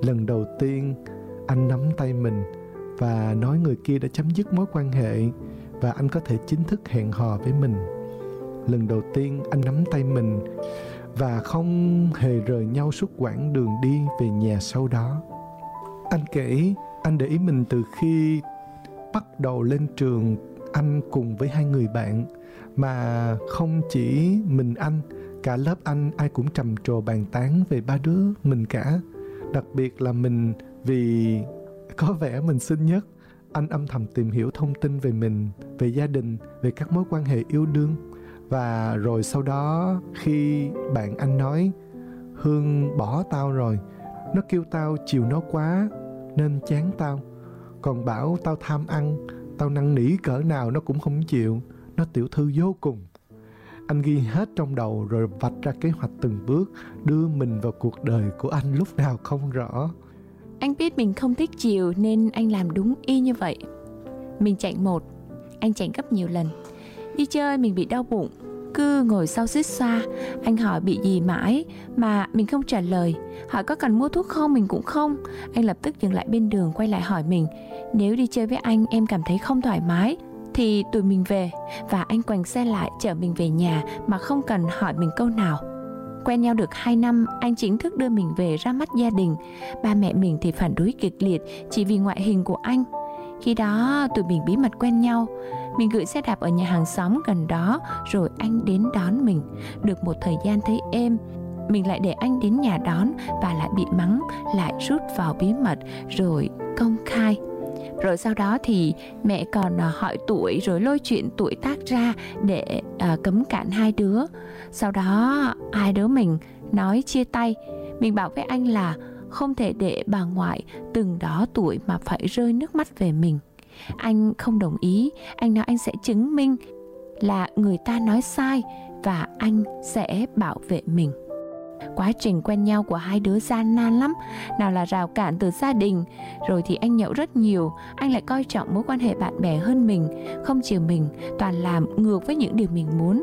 Lần đầu tiên anh nắm tay mình và nói người kia đã chấm dứt mối quan hệ và anh có thể chính thức hẹn hò với mình. Lần đầu tiên anh nắm tay mình và không hề rời nhau suốt quãng đường đi về nhà sau đó. Anh kể anh để ý mình từ khi bắt đầu lên trường, anh cùng với 2 người bạn, mà không chỉ mình anh, cả lớp anh ai cũng trầm trồ bàn tán về 3 đứa mình cả. Đặc biệt là mình, vì có vẻ mình xinh nhất. Anh âm thầm tìm hiểu thông tin về mình, về gia đình, về các mối quan hệ yêu đương. Và rồi sau đó khi bạn anh nói Hương bỏ tao rồi, nó kêu tao chiều nó quá nên chán tao, còn bảo tao tham ăn, tao năn nỉ cỡ nào nó cũng không chịu, nó tiểu thư vô cùng. Anh ghi hết trong đầu rồi vạch ra kế hoạch từng bước đưa mình vào cuộc đời của anh lúc nào không rõ. Anh biết mình không thích chiều nên anh làm đúng y như vậy. Mình chạy một, anh chạy gấp nhiều lần. Đi chơi mình bị đau bụng, cứ ngồi sau xích xoa. Anh hỏi bị gì mãi mà mình không trả lời. Hỏi có cần mua thuốc không, mình cũng không. Anh lập tức dừng lại bên đường, quay lại hỏi mình, nếu đi chơi với anh em cảm thấy không thoải mái thì tụi mình về. Và anh quành xe lại chở mình về nhà mà không cần hỏi mình câu nào. Quen nhau được 2 năm, anh chính thức đưa mình về ra mắt gia đình. Ba mẹ mình thì phản đối kịch liệt chỉ vì ngoại hình của anh. Khi đó tụi mình bí mật quen nhau. Mình gửi xe đạp ở nhà hàng xóm gần đó, rồi anh đến đón mình. Được một thời gian thấy êm, mình lại để anh đến nhà đón và lại bị mắng, lại rút vào bí mật rồi công khai. Rồi sau đó thì mẹ còn hỏi tuổi rồi lôi chuyện tuổi tác ra để cấm cản 2 đứa. Sau đó 2 đứa mình nói chia tay. Mình bảo với anh là không thể để bà ngoại từng đó tuổi mà phải rơi nước mắt về mình. Anh không đồng ý. Anh nói anh sẽ chứng minh là người ta nói sai và anh sẽ bảo vệ mình. Quá trình quen nhau của 2 đứa gian nan lắm. Nào là rào cản từ gia đình, rồi thì anh nhậu rất nhiều. Anh lại coi trọng mối quan hệ bạn bè hơn mình, không chiều mình, toàn làm ngược với những điều mình muốn.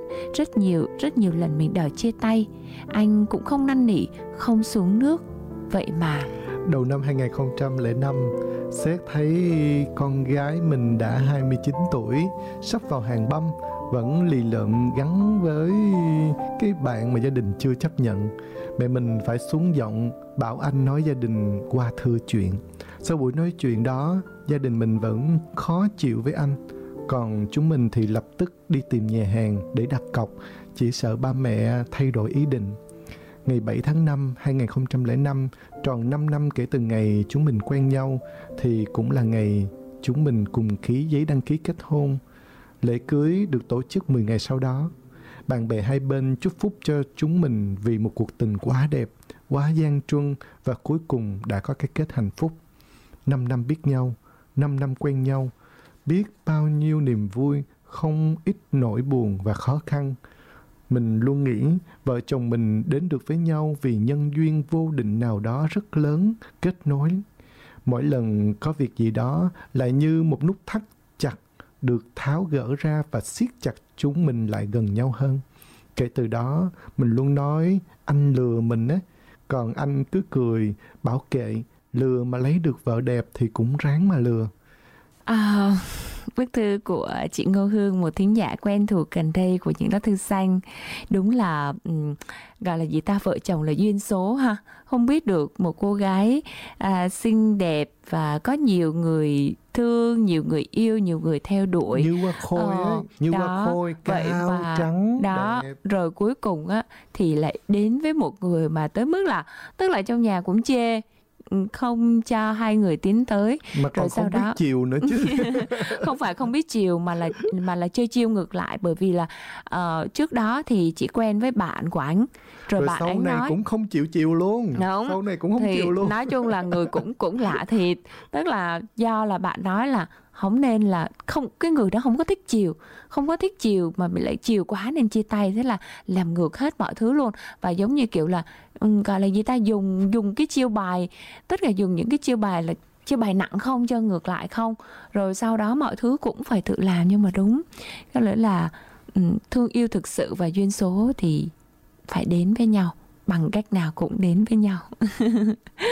Rất nhiều lần mình đòi chia tay. Anh cũng không năn nỉ, không xuống nước. Vậy mà đầu năm 2005, xét thấy con gái mình đã 29 tuổi, sắp vào hàng băm, vẫn lì lợm gắn với cái bạn mà gia đình chưa chấp nhận. Mẹ mình phải xuống giọng bảo anh nói gia đình qua thư chuyện. Sau buổi nói chuyện đó, gia đình mình vẫn khó chịu với anh. Còn chúng mình thì lập tức đi tìm nhà hàng để đặt cọc, chỉ sợ ba mẹ thay đổi ý định. Ngày 7 tháng 5 2005, tròn 5 năm kể từ ngày chúng mình quen nhau, thì cũng là ngày chúng mình cùng ký giấy đăng ký kết hôn. Lễ cưới được tổ chức 10 ngày sau đó. Bạn bè hai bên chúc phúc cho chúng mình vì một cuộc tình quá đẹp, quá gian truân và cuối cùng đã có cái kết hạnh phúc. 5 năm biết nhau, 5 năm quen nhau, biết bao nhiêu niềm vui, không ít nỗi buồn và khó khăn. Mình luôn nghĩ vợ chồng mình đến được với nhau vì nhân duyên vô định nào đó rất lớn, kết nối. Mỗi lần có việc gì đó lại như một nút thắt chặt được tháo gỡ ra và siết chặt chúng mình lại gần nhau hơn. Kể từ đó, mình luôn nói anh lừa mình á, còn anh cứ cười, bảo kệ, lừa mà lấy được vợ đẹp thì cũng ráng mà lừa. Bức thư của chị Ngô Hương, một thính giả quen thuộc gần đây của những lá thư xanh. Đúng là gọi là gì ta, vợ chồng là duyên số ha. Không biết được một cô gái xinh đẹp và có nhiều người thương, nhiều người yêu, nhiều người theo đuổi. Như hoa khôi ấy, như hoa khôi cao, và trắng, đó, đẹp. Rồi cuối cùng á thì lại đến với một người mà tới mức là, tức là trong nhà cũng chê, không cho hai người tiến tới. Mà còn rồi sau không biết đó chiều nữa chứ. không phải không biết chiều mà là chơi chiêu ngược lại. Bởi vì là trước đó thì chỉ quen với bạn của anh, rồi bạn sau anh này nói cũng không chịu chiều luôn. Đúng. Sau này cũng không thì chiều luôn. nói chung là người cũng lạ thiệt. Tức là do là bạn nói là không nên là, không, cái người đó không có thích chiều mà bị lại chiều quá nên chia tay. Thế là làm ngược hết mọi thứ luôn. Và giống như kiểu là gọi là gì ta, dùng cái chiêu bài, tất cả dùng những cái chiêu bài là chiêu bài nặng không cho ngược lại không. Rồi sau đó mọi thứ cũng phải tự làm. Nhưng mà đúng, có lẽ là thương yêu thực sự và duyên số thì phải đến với nhau, bằng cách nào cũng đến với nhau.